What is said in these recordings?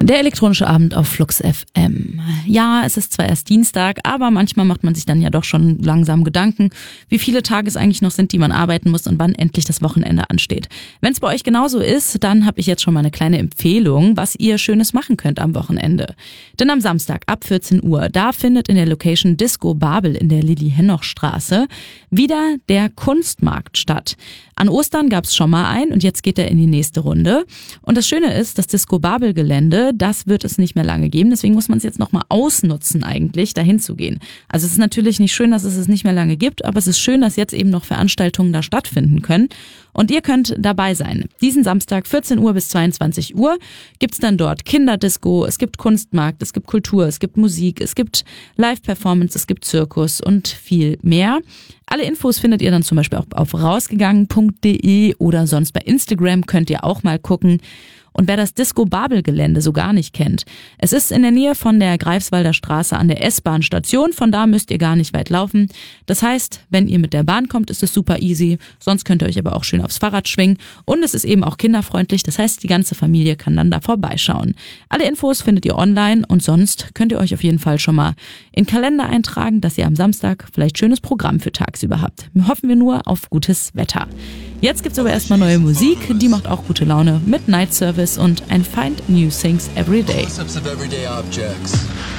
Der elektronische Abend auf Flux FM. Ja, es ist zwar erst Dienstag, aber manchmal macht man sich dann ja doch schon langsam Gedanken, wie viele Tage es eigentlich noch sind, die man arbeiten muss und wann endlich das Wochenende ansteht. Wenn es bei euch genauso ist, dann habe ich jetzt schon mal eine kleine Empfehlung, was ihr Schönes machen könnt am Wochenende. Denn am Samstag ab 14 Uhr, da findet in der Location Disco Babel in der Lilli-Henoch-Straße wieder der Kunstmarkt statt. An Ostern gab es schon mal einen und jetzt geht er in die nächste Runde. Und das Schöne ist, das Disco Babel Gelände, das wird es nicht mehr lange geben. Deswegen muss man es jetzt nochmal ausnutzen eigentlich, dahin zu gehen. Also es ist natürlich nicht schön, dass es nicht mehr lange gibt, aber es ist schön, dass jetzt eben noch Veranstaltungen da stattfinden können. Und ihr könnt dabei sein. Diesen Samstag 14 Uhr bis 22 Uhr gibt's dann dort Kinderdisco, es gibt Kunstmarkt, es gibt Kultur, es gibt Musik, es gibt Live-Performance, es gibt Zirkus und viel mehr. Alle Infos findet ihr dann zum Beispiel auch auf rausgegangen.de oder sonst bei Instagram könnt ihr auch mal gucken. Und wer das Disco Babel Gelände so gar nicht kennt, es ist in der Nähe von der Greifswalder Straße an der S-Bahn-Station, von da müsst ihr gar nicht weit laufen. Das heißt, wenn ihr mit der Bahn kommt, ist es super easy, sonst könnt ihr euch aber auch schön aufs Fahrrad schwingen und es ist eben auch kinderfreundlich, das heißt, die ganze Familie kann dann da vorbeischauen. Alle Infos findet ihr online und sonst könnt ihr euch auf jeden Fall schon mal in den Kalender eintragen, dass ihr am Samstag vielleicht schönes Programm für tagsüber habt. Hoffen wir nur auf gutes Wetter. Jetzt gibt's aber erstmal neue Musik, die macht auch gute Laune mit Night Service und I Find New Things Every Day. Concepts of everyday objects.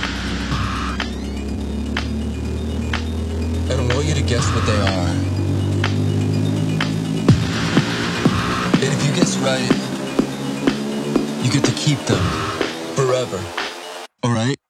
And I want you to guess what they are. And if you guess right, you get to keep them forever. All right?